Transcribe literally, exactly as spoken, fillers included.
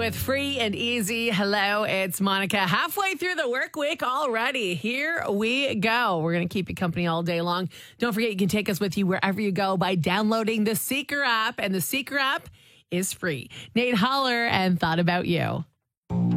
with Free and Easy. Hello, it's Monica. Halfway through the work week already. Here we go. We're going to keep you company all day long. Don't forget, you can take us with you wherever you go by downloading the Seeker app, and the Seeker app is free. Nate Holler and Thought About You.